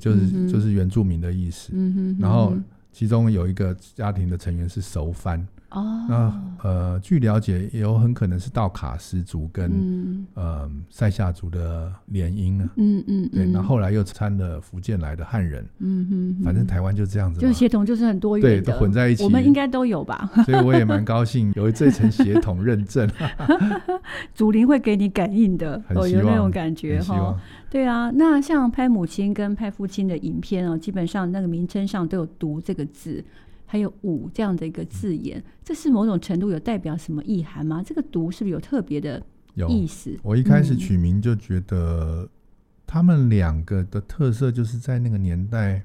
就是原住民的意思。然后其中有一个家庭的成员是熟番。那据了解也有很可能是道卡斯族跟塞夏族的联姻了。对，那后来又掺了福建来的汉人。反正台湾就这样子嘛， 就是血统就是很多元的， 对，都混在一起， 我们应该都有吧。 所以我也蛮高兴有这层血统认证。 祖灵会给你感应的，有那种感觉。对啊，那像拍母亲跟拍父亲的影片基本上那个名称上都有读这个字，还有武这样的一个字眼，这是某种程度有代表什么意涵吗？这个读是不是有特别的意思？ 我一开始取名就觉得他们两个的特色就是在那个年代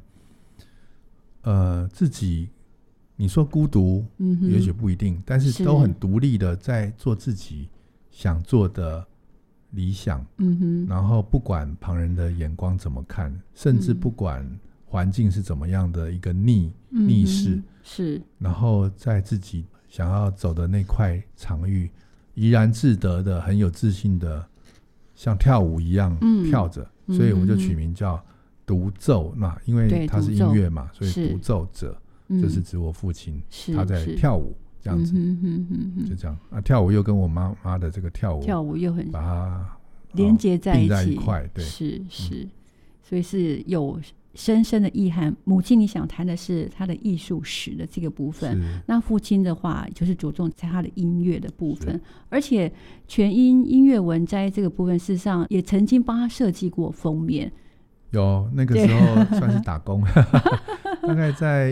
自己你说孤独也许不一定，但是都很独立的在做自己想做的理想。然后不管旁人的眼光怎么看，甚至不管环境是怎么样的一个逆势， 是，然后在自己想要走的那块场域怡然自得的很有自信的像跳舞一样跳着。所以我就取名叫独奏。那因为它是音乐嘛，所以独奏者就是指我父亲，他在跳舞这样子。就这样跳舞又跟我妈妈的这个跳舞又很把它连接在一起， 对， 是，所以是有深深的意涵。母亲你想谈的是他的艺术史的这个部分，那父亲的话就是着重在他的音乐的部分。而且全音乐文摘这个部分事实上也曾经帮他设计过封面。 有，那个时候算是打工。大概在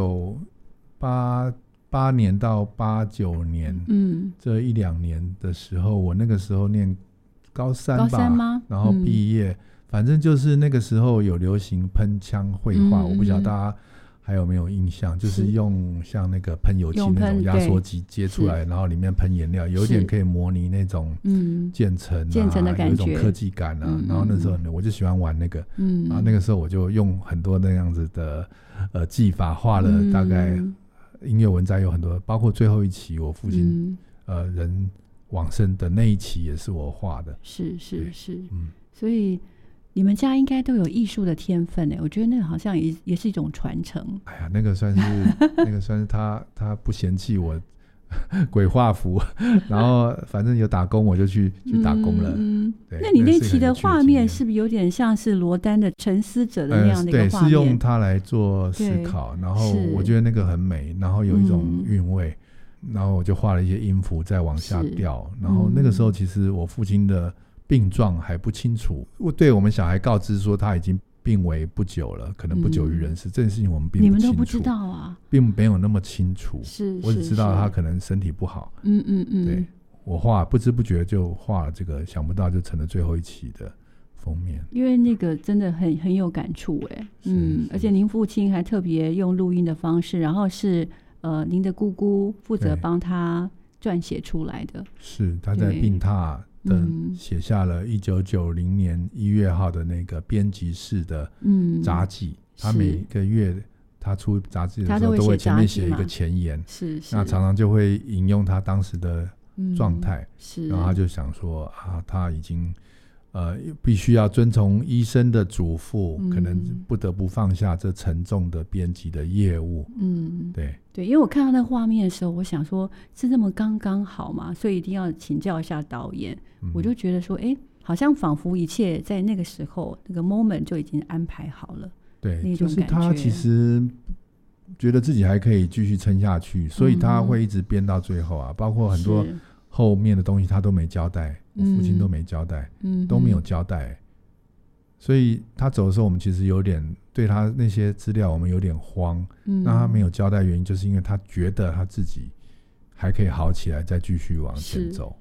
1988年到89年这一两年的时候，我那个时候念高三吧，然后毕业。反正就是那个时候有流行喷枪绘画，我不晓得大家还有没有印象，就是用像那个喷油漆那种压缩机接出来，然后里面喷颜料，有点可以模拟那种渐层的感觉， 有一种科技感啊。然后那时候我就喜欢玩那个，然后那个时候我就用很多那样子的技法画了大概音乐文摘有很多，包括最后一期我父亲人往生的那一期也是我画的。 是，所以你们家应该都有艺术的天分耶，我觉得那个好像 也是一种传承。 哎呀，那个算是他不嫌弃我鬼画符，然后反正有打工我就去打工了。对， 那你那期的画面是不是有点像是罗丹的沉思者的那样的一个画面？ 对，是用它来做思考，然后我觉得那个很美，然后有一种韵味，然后我就画了一些音符再往下掉。然后那个时候其实我父亲的病状还不清楚，对我们小孩告知说他已经病危不久了，可能不久于人世。这件事情我们并不清楚， 你们都不知道啊， 并没有那么清楚。我只知道他可能身体不好。对，我画不知不觉就画了这个，想不到就成了最后一期的封面。 因为那个真的很有感触哎。而且您父亲还特别用录音的方式，然后是您的姑姑负责帮他撰写出来的。是， 他在病榻写下了1990年1月号的那个编辑室的札记。他每个月他出杂志的时候都会前面写一个前言，那常常就会引用他当时的状态。然后他就想说他已经必须要遵从医生的嘱咐，可能不得不放下这沉重的编辑的业务。 对，因为我看到那画面的时候，我想说是这么刚刚好嘛，所以一定要请教一下导演。我就觉得说好像仿佛一切在那个时候那个 moment 就已经安排好了。 对，就是他其实觉得自己还可以继续撑下去，所以他会一直编到最后包括很多后面的东西他都没交代，我父亲都没交代，都没有交代。所以他走的时候我们其实有点对他那些资料我们有点慌。那他没有交代原因就是因为他觉得他自己还可以好起来再继续往前走。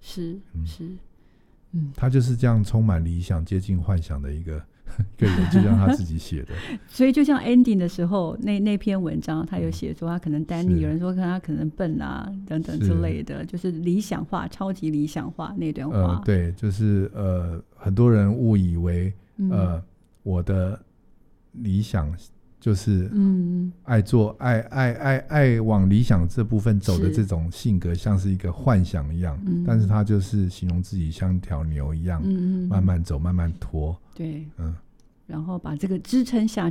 他就是这样充满理想接近幻想的一个人，就像他自己写的。 所以就像 ending 的时候那篇文章他有写说他可能单逆，有人说他可能笨等等之类的，就是理想化超级理想化那段话。 对，就是很多人误以为我的理想就是爱往理想这部分走的这种性格像是一个幻想一样，但是他就是形容自己像条牛一样慢慢走慢慢拖。 对，然后把这个支撑下